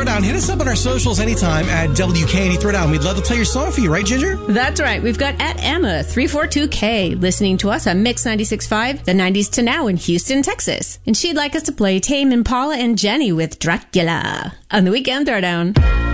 Throwdown. Hit us up on our socials anytime at WKND Throwdown. We'd love to play your song for you, right, Ginger? That's right. We've got at Emma342K listening to us on Mix 96.5, the 90s to now in Houston, Texas. And she'd like us to play Tame Impala and Jenny with Dracula on the Weekend Throwdown.